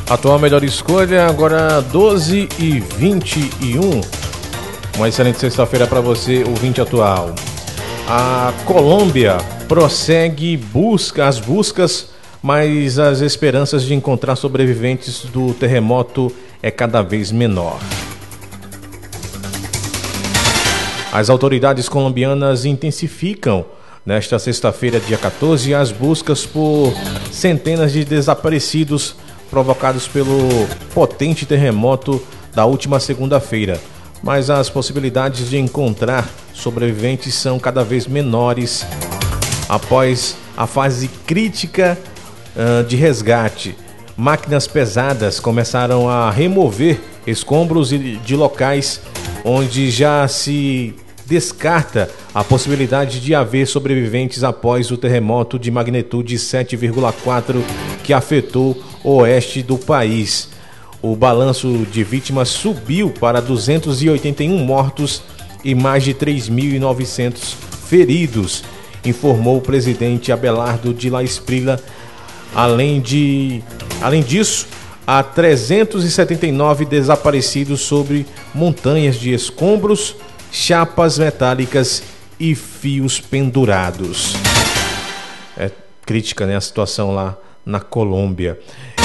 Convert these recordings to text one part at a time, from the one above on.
Atual melhor escolha, agora 12h21. Uma excelente sexta-feira para você, ouvinte atual. A Colômbia prossegue as buscas, mas as esperanças de encontrar sobreviventes do terremoto é cada vez menor. As autoridades colombianas intensificam nesta sexta-feira, dia 14, as buscas por centenas de desaparecidos provocados pelo potente terremoto da última segunda-feira. Mas as possibilidades de encontrar sobreviventes são cada vez menores após a fase crítica de resgate. Máquinas pesadas começaram a remover escombros de locais onde já se descarta a possibilidade de haver sobreviventes após o terremoto de magnitude 7,4 que afetou o oeste do país. O balanço de vítimas subiu para 281 mortos e mais de 3.900 feridos, informou o presidente Abelardo de La Espriella. Além disso, há 379 desaparecidos sobre montanhas de escombros, chapas metálicas e fios pendurados. É crítica, né, a situação lá na Colômbia.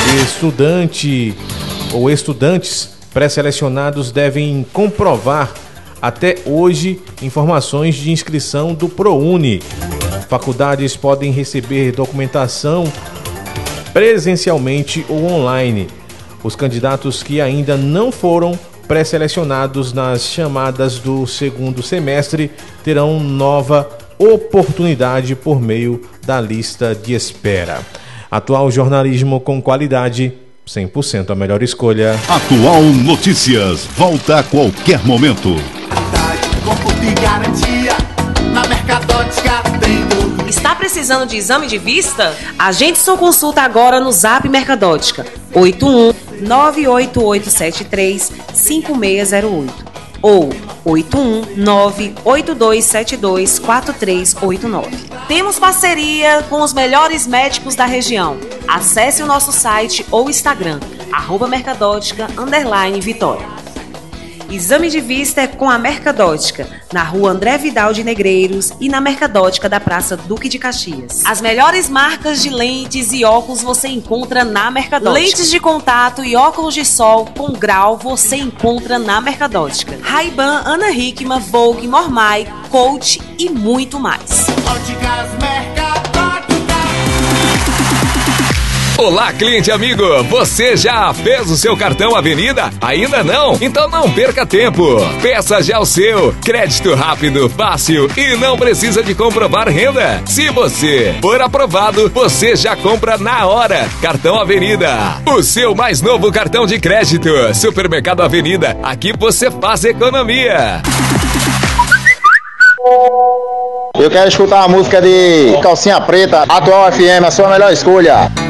Estudantes pré-selecionados devem comprovar até hoje informações de inscrição do ProUni. Faculdades podem receber documentação presencialmente ou online. Os candidatos que ainda não foram pré-selecionados nas chamadas do segundo semestre terão nova oportunidade por meio da lista de espera. Atual jornalismo com qualidade, 100% a melhor escolha. Atual Notícias, volta a qualquer momento. Está precisando de exame de vista? Agende sua consulta agora no Zap Mercadótica 81-98873-5608 ou 81-98272-4389. Temos parceria com os melhores médicos da região. Acesse o nosso site ou Instagram, @mercadótica_Vitória. Exame de vista é com a Mercadótica, na rua André Vidal de Negreiros e na Mercadótica da Praça Duque de Caxias. As melhores marcas de lentes e óculos você encontra na Mercadótica. Lentes de contato e óculos de sol com grau você encontra na Mercadótica. Ray-Ban, Ana Hickman, Vogue, Mormai, Coach e muito mais. Óticas Mercadótica. Olá, cliente amigo, você já fez o seu cartão Avenida? Ainda não? Então não perca tempo. Peça já o seu. Crédito rápido, fácil e não precisa de comprovar renda. Se você for aprovado, você já compra na hora. Cartão Avenida, o seu mais novo cartão de crédito. Supermercado Avenida, aqui você faz economia. Eu quero escutar a música de Calcinha Preta, Atual FM, a sua melhor escolha.